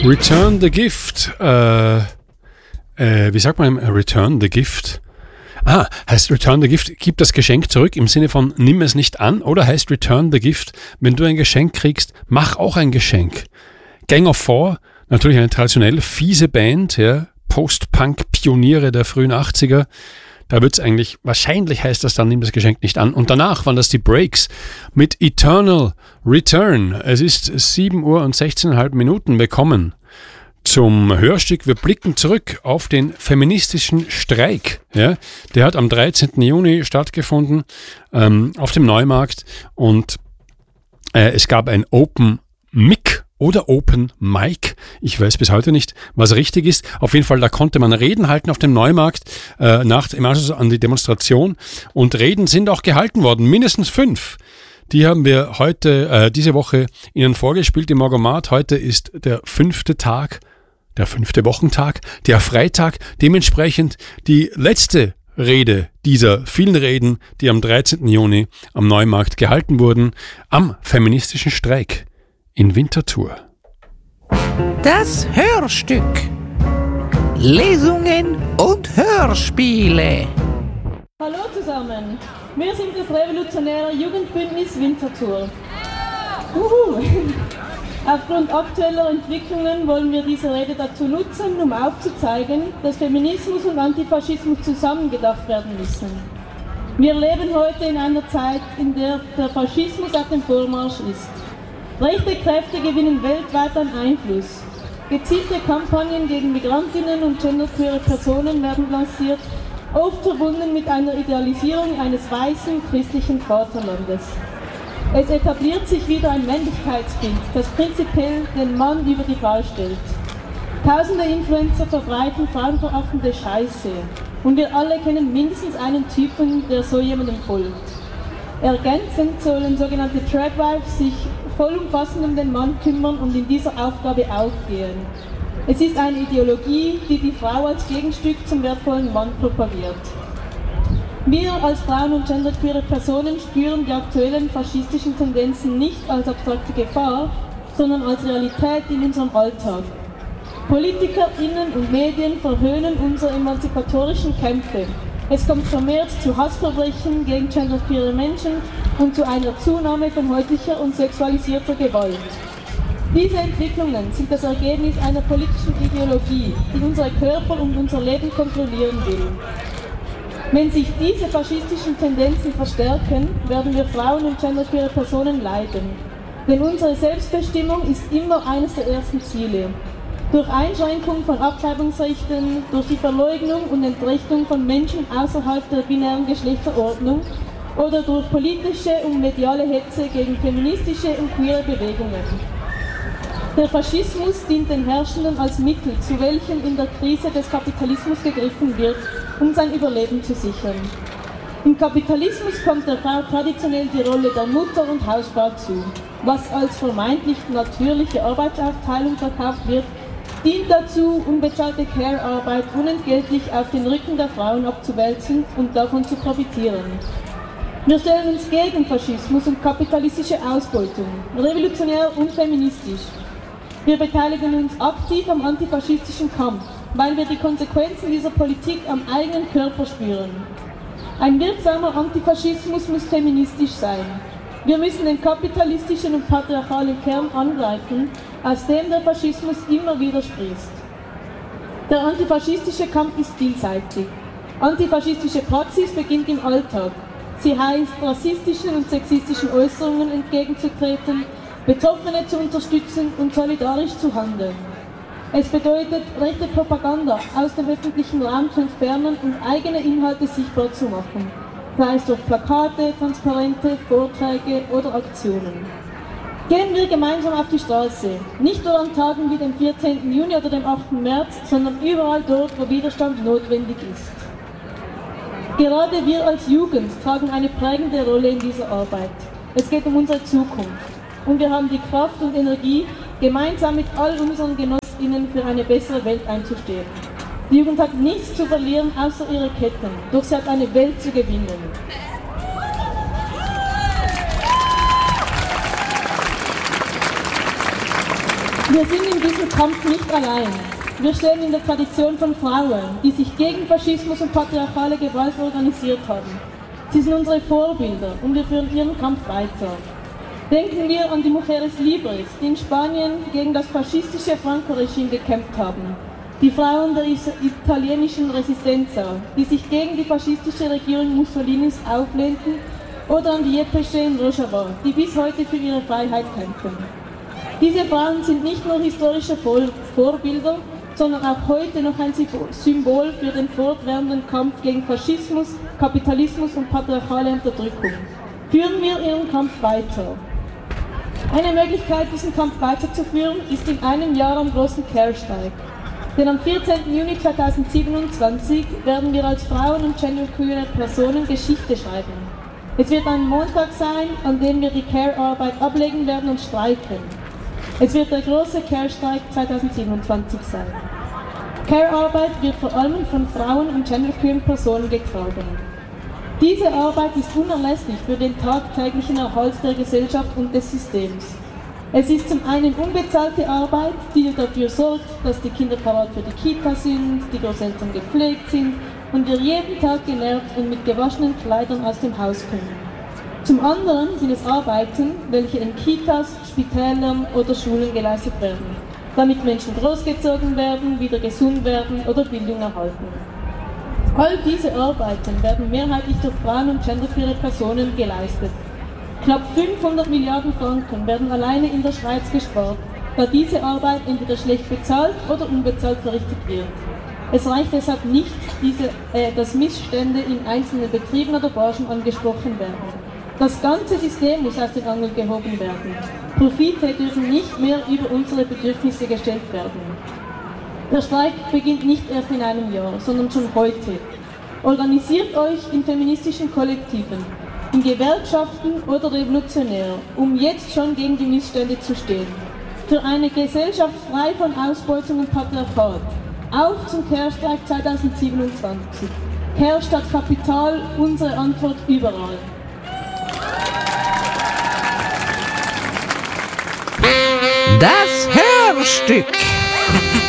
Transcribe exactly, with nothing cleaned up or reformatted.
Return the Gift. Äh, äh, wie sagt man? Return the Gift. Ah, heißt Return the Gift, gib das Geschenk zurück im Sinne von nimm es nicht an, oder heißt Return the Gift, wenn du ein Geschenk kriegst, mach auch ein Geschenk. Gang of Four, natürlich eine traditionell fiese Band, ja, Post-Punk-Pioniere der frühen achtziger. Da wird's eigentlich, wahrscheinlich heißt das dann, nimm das Geschenk nicht an. Und danach waren das die Breaks mit Eternal Return. Es ist sieben Uhr und sechzehneinhalb Minuten. Wir kommen zum Hörstück. Wir blicken zurück auf den feministischen Streik. Ja, der hat am dreizehnten Juni stattgefunden ähm, auf dem Neumarkt. Und äh, es gab ein Open Mic oder Open Mic. Ich weiß bis heute nicht, was richtig ist. Auf jeden Fall, da konnte man Reden halten auf dem Neumarkt äh, nach, im Anschluss an die Demonstration. Und Reden sind auch gehalten worden, mindestens fünf. Die haben wir heute, äh, diese Woche Ihnen vorgespielt im Morgomat. Heute ist der fünfte Tag, der fünfte Wochentag, der Freitag. Dementsprechend die letzte Rede dieser vielen Reden, die am dreizehnten Juni am Neumarkt gehalten wurden, am feministischen Streik in Winterthur. Das Hörstück. Lesungen und Hörspiele. Hallo zusammen, wir sind das Revolutionäre Jugendbündnis Winterthur. Uhu. Aufgrund aktueller Entwicklungen wollen wir diese Rede dazu nutzen, um aufzuzeigen, dass Feminismus und Antifaschismus zusammengedacht werden müssen. Wir leben heute in einer Zeit, in der der Faschismus auf dem Vormarsch ist. Rechte Kräfte gewinnen weltweit an Einfluss. Gezielte Kampagnen gegen Migrantinnen und genderqueere Personen werden lanciert, oft verbunden mit einer Idealisierung eines weißen christlichen Vaterlandes. Es etabliert sich wieder ein Männlichkeitsbild, das prinzipiell den Mann über die Frau stellt. Tausende Influencer verbreiten frauenverachtende Scheiße. Und wir alle kennen mindestens einen Typen, der so jemandem folgt. Ergänzend sollen sogenannte Tradwives sich vollumfassend um den Mann kümmern und in dieser Aufgabe aufgehen. Es ist eine Ideologie, die die Frau als Gegenstück zum wertvollen Mann propagiert. Wir als Frauen und genderqueere Personen spüren die aktuellen faschistischen Tendenzen nicht als abstrakte Gefahr, sondern als Realität in unserem Alltag. PolitikerInnen und Medien verhöhnen unsere emanzipatorischen Kämpfe. Es kommt vermehrt zu Hassverbrechen gegen genderqueere Menschen und zu einer Zunahme von häuslicher und sexualisierter Gewalt. Diese Entwicklungen sind das Ergebnis einer politischen Ideologie, die unsere Körper und unser Leben kontrollieren will. Wenn sich diese faschistischen Tendenzen verstärken, werden wir Frauen und genderqueere Personen leiden. Denn unsere Selbstbestimmung ist immer eines der ersten Ziele. Durch Einschränkung von Abtreibungsrechten, durch die Verleugnung und Entrechtung von Menschen außerhalb der binären Geschlechterordnung oder durch politische und mediale Hetze gegen feministische und queere Bewegungen. Der Faschismus dient den Herrschenden als Mittel, zu welchem in der Krise des Kapitalismus gegriffen wird, um sein Überleben zu sichern. Im Kapitalismus kommt der Frau traditionell die Rolle der Mutter und Hausfrau zu. Was als vermeintlich natürliche Arbeitsaufteilung verkauft wird, dient dazu, unbezahlte Care-Arbeit unentgeltlich auf den Rücken der Frauen abzuwälzen und davon zu profitieren. Wir stellen uns gegen Faschismus und kapitalistische Ausbeutung, revolutionär und feministisch. Wir beteiligen uns aktiv am antifaschistischen Kampf, weil wir die Konsequenzen dieser Politik am eigenen Körper spüren. Ein wirksamer Antifaschismus muss feministisch sein. Wir müssen den kapitalistischen und patriarchalen Kern angreifen, aus dem der Faschismus immer wieder sprießt. Der antifaschistische Kampf ist vielseitig. Antifaschistische Praxis beginnt im Alltag. Sie heißt, rassistischen und sexistischen Äußerungen entgegenzutreten, Betroffene zu unterstützen und solidarisch zu handeln. Es bedeutet, rechte Propaganda aus dem öffentlichen Raum zu entfernen und eigene Inhalte sichtbar zu machen, sei es durch Plakate, Transparente, Vorträge oder Aktionen. Gehen wir gemeinsam auf die Straße, nicht nur an Tagen wie dem vierzehnten Juni oder dem achten März, sondern überall dort, wo Widerstand notwendig ist. Gerade wir als Jugend tragen eine prägende Rolle in dieser Arbeit. Es geht um unsere Zukunft. Und wir haben die Kraft und Energie, gemeinsam mit all unseren GenossInnen für eine bessere Welt einzustehen. Die Jugend hat nichts zu verlieren, außer ihre Ketten, doch sie hat eine Welt zu gewinnen. Wir sind in diesem Kampf nicht allein. Wir stehen in der Tradition von Frauen, die sich gegen Faschismus und patriarchale Gewalt organisiert haben. Sie sind unsere Vorbilder und wir führen ihren Kampf weiter. Denken wir an die Mujeres Libres, die in Spanien gegen das faschistische Franco-Regime gekämpft haben. Die Frauen der italienischen Resistenza, die sich gegen die faschistische Regierung Mussolinis auflehnten, oder an die Yepesche in Rojava, die bis heute für ihre Freiheit kämpfen. Diese Frauen sind nicht nur historische Vorbilder, sondern auch heute noch ein Symbol für den fortwährenden Kampf gegen Faschismus, Kapitalismus und patriarchale Unterdrückung. Führen wir ihren Kampf weiter. Eine Möglichkeit, diesen Kampf weiterzuführen, ist in einem Jahr am großen Care-Streik. Denn am vierzehnten Juni zweitausendsiebenundzwanzig werden wir als Frauen und genderqueere Personen Geschichte schreiben. Es wird ein Montag sein, an dem wir die Care-Arbeit ablegen werden und streiken. Es wird der große Care-Streik zweitausendsiebenundzwanzig sein. Care-Arbeit wird vor allem von Frauen und genderqueeren Personen getragen. Diese Arbeit ist unerlässlich für den tagtäglichen Erhalt der Gesellschaft und des Systems. Es ist zum einen unbezahlte Arbeit, die dafür sorgt, dass die Kinder parat für die Kita sind, die Großeltern gepflegt sind und wir jeden Tag genährt und mit gewaschenen Kleidern aus dem Haus kommen. Zum anderen sind es Arbeiten, welche in Kitas, Spitälern oder Schulen geleistet werden, damit Menschen großgezogen werden, wieder gesund werden oder Bildung erhalten. All diese Arbeiten werden mehrheitlich durch Frauen und genderqueere Personen geleistet. Knapp fünfhundert Milliarden Franken werden alleine in der Schweiz gespart, da diese Arbeit entweder schlecht bezahlt oder unbezahlt verrichtet wird. Es reicht deshalb nicht, diese, äh, dass Missstände in einzelnen Betrieben oder Branchen angesprochen werden. Das ganze System muss aus den Angeln gehoben werden. Profite dürfen nicht mehr über unsere Bedürfnisse gestellt werden. Der Streik beginnt nicht erst in einem Jahr, sondern schon heute. Organisiert euch in feministischen Kollektiven, in Gewerkschaften oder revolutionär, um jetzt schon gegen die Missstände zu stehen. Für eine Gesellschaft frei von Ausbeutung und Patriarchat. Auf zum Care-Streik zweitausendsiebenundzwanzig. Care statt Kapital, unsere Antwort überall. Das Hörstück.